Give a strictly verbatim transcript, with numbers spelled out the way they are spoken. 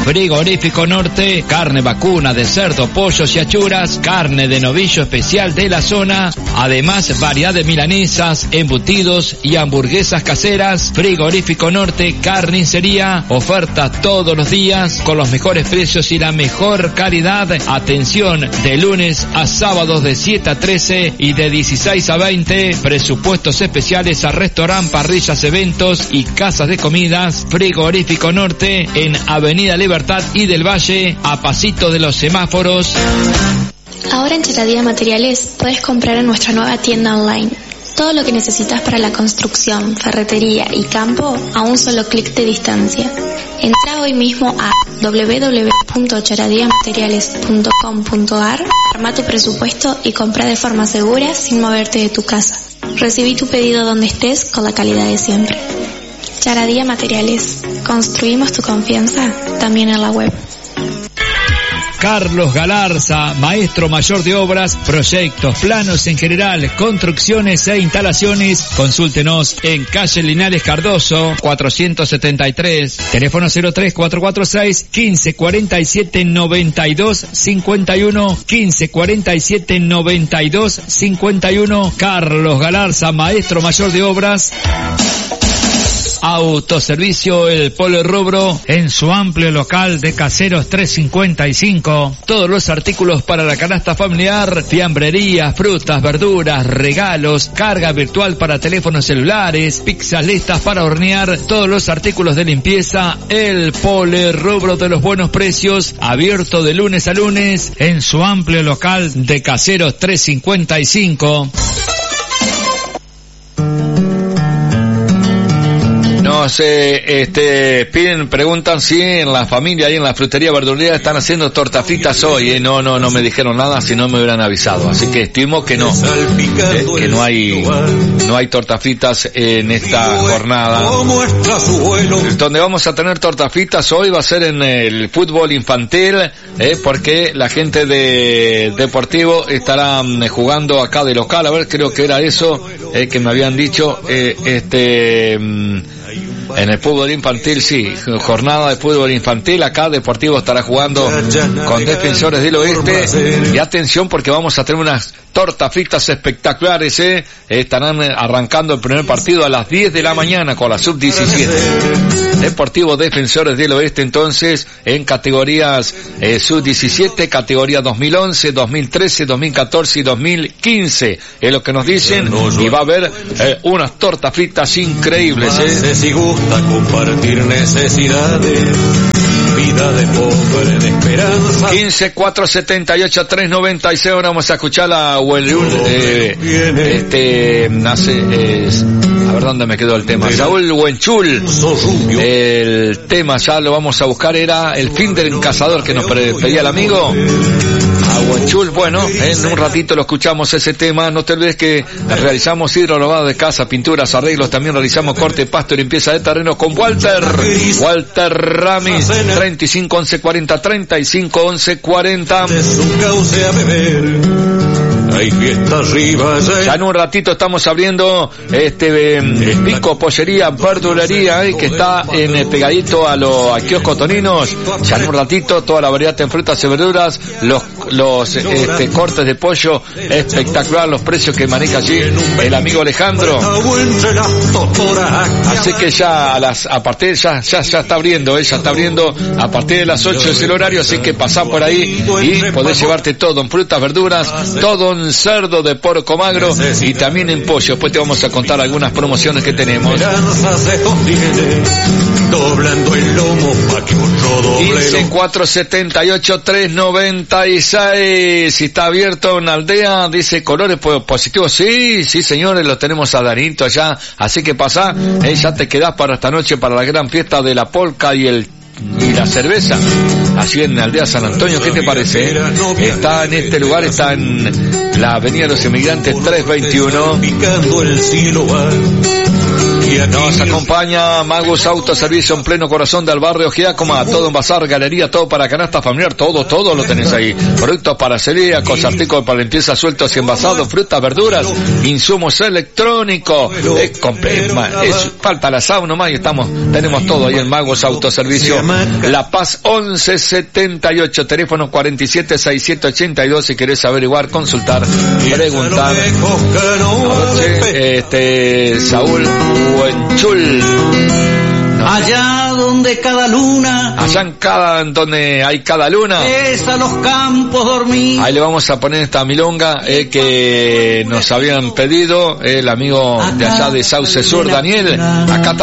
Frigorífico Norte, carne vacuna de cerdo, pollos y achuras, carne de novillo especial de la zona, además variedad de milanesas, embutidos y hamburguesas caseras. Frigorífico Norte, carnicería, ofertas todos los días con los mejores precios y la mejor calidad. Atención, de lunes a sábados de siete a trece y de dieciséis a veinte. Presupuestos especiales a restaurante, parrillas, eventos y casas de comidas. Frigorífico Norte en Avenida Libertad y del Valle, a pasito de los semáforos. Ahora en Charadía Materiales puedes comprar en nuestra nueva tienda online todo lo que necesitas para la construcción, ferretería y campo a un solo clic de distancia. Entra hoy mismo a doble u doble u doble u punto charadía materiales punto com punto a r, arma tu presupuesto y compra de forma segura sin moverte de tu casa. Recibí tu pedido donde estés con la calidad de siempre. Charadía Materiales. Construimos tu confianza también en la web. Carlos Galarza, maestro mayor de obras, proyectos, planos en general, construcciones e instalaciones. Consúltenos en calle Linares Cardoso, cuatrocientos setenta y tres, teléfono cero tres cuatro cuatro seis, quince cuarenta y siete noventa y dos cincuenta y uno, quince cuarenta y siete noventa y dos cincuenta y uno. Carlos Galarza, maestro mayor de obras. Autoservicio El Polo Rubro en su amplio local de Caseros trescientos cincuenta y cinco. Todos los artículos para la canasta familiar, fiambrería, frutas, verduras, regalos, carga virtual para teléfonos celulares, pizzas listas para hornear, todos los artículos de limpieza. El Polo Rubro de los buenos precios, abierto de lunes a lunes en su amplio local de Caseros trescientos cincuenta y cinco. Nos eh, este, piden, preguntan si en la familia y en la frutería verdulería están haciendo tortas fritas hoy. Eh. No, no, no me dijeron nada, si no me hubieran avisado. Así que estimo que no, eh, que no hay, no hay tortas fritas en esta jornada. Donde vamos a tener tortas fritas hoy va a ser en el fútbol infantil, eh, porque la gente de Deportivo estará um, jugando acá de local. A ver, creo que era eso eh, que me habían dicho, eh, este... Um, en el fútbol infantil, sí, jornada de fútbol infantil, acá Deportivo estará jugando con Defensores del Oeste, y atención porque vamos a tener unas tortas fritas espectaculares, eh, estarán arrancando el primer partido a las diez de la mañana con la sub diecisiete. Deportivo Defensores del Oeste entonces en categorías eh, sub diecisiete, categoría dos mil once, dos mil trece, dos mil catorce y dos mil quince, es lo que nos dicen, y va a haber eh, unas tortas fritas increíbles, eh. Si gusta compartir necesidades, vida de pobre, de esperanza. quince, cuatro setenta y ocho, tres noventa y seis. Ahora vamos a escuchar a Huelul, eh, este, nace, eh, a ver dónde me quedó el tema. Saúl Huenchul, el tema ya lo vamos a buscar, era El fin del cazador que nos pedía el amigo. A Huenchul, bueno, en un ratito lo escuchamos ese tema. No te olvides que realizamos hidrolavado de casa, pinturas, arreglos, también realizamos corte, pasto y limpieza de terreno con Walter. Walter Ramis, treinta y cinco once cuarenta, treinta y cinco once cuarenta. Hay fiesta arriba, ya, ya en un ratito estamos abriendo este eh, Pico Pollería Verdulería, eh, que está en eh, pegadito a los a kioscos toninos. Ya en un ratito toda la variedad en frutas y verduras, los los este, cortes de pollo espectacular, los precios que maneja allí el amigo Alejandro. Así que ya a las a partir ya ya ya está abriendo, eh, ya está abriendo a partir de las ocho es el horario, así que pasá por ahí y podés llevarte todo en frutas, verduras, todo en cerdo de porco magro y también en pollo. Después te vamos a contar algunas promociones que tenemos. quince, cuatro setenta y ocho, tres noventa y seis. Si está abierto en Aldea, dice colores positivos. Sí, sí señores, lo tenemos a Danito allá. Así que pasá, eh, ya te quedás para esta noche para la gran fiesta de la polca y el y la cerveza, así en Aldea San Antonio. ¿Qué te parece? Está en este lugar, está en la Avenida de los Emigrantes trescientos veintiuno. Nos acompaña Magus Autoservicio en pleno corazón del barrio Giacomo. Todo en bazar, galería, todo para canasta familiar, todo, todo lo tenés ahí. Productos para celíacos, artículos para limpieza sueltos y envasados, frutas, verduras, insumos electrónicos. Es completo, es, falta la sauna más y estamos, tenemos todo ahí en Magus Autoservicio. La Paz once setenta y ocho, teléfono cuarenta y siete sesenta y siete ochenta y dos si querés averiguar, consultar, preguntar. Este, Saúl Huenchul. No. Allá donde cada luna, allá en cada, donde hay cada luna, es a los campos dormir. Ahí le vamos a poner esta milonga eh, que nos habían pedido eh, el amigo de allá de Sauce Sur, Daniel. Acá está.